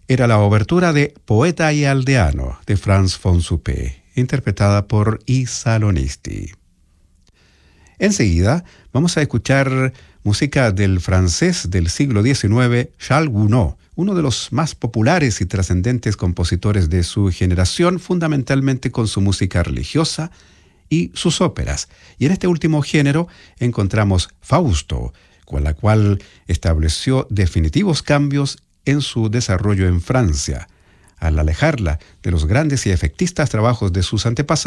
era la obertura de Poeta y Aldeano de Franz von Suppé, interpretada por Isa Lonisti. Enseguida vamos a escuchar música del francés del siglo XIX, Charles Gounod, uno de los más populares y trascendentes compositores de su generación, fundamentalmente con su música religiosa y sus óperas. Y en este último género encontramos Fausto, con la cual estableció definitivos cambios en su desarrollo en Francia, al alejarla de los grandes y efectistas trabajos de sus antepasados